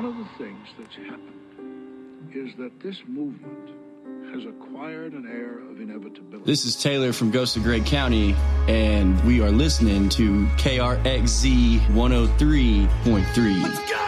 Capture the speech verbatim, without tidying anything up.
of the things that's happened is that this movement has acquired an air of inevitability. This is Taylor from Ghost of Gray County, and we are listening to K R X Z one oh three point three. Let's go!